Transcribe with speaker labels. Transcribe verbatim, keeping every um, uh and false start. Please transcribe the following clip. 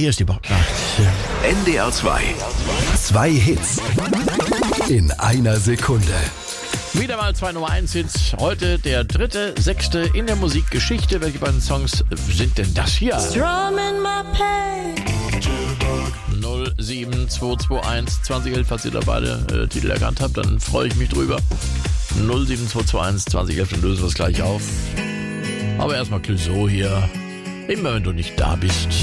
Speaker 1: hier ist die Bocknacht.
Speaker 2: N D R zwei. Zwei Hits in einer Sekunde.
Speaker 1: Wieder mal zwei Nummer eins Hits. Heute der dritte, sechste in der Musikgeschichte. Welche beiden Songs sind denn das hier? null sieben zwei zwei eins zwanzig elf, falls ihr da beide äh, Titel erkannt habt, dann freue ich mich drüber. null sieben zwei zwei eins zwanzig elf, dann lösen wir es gleich auf. Aber erstmal Clouseau hier. Immer wenn du nicht da bist.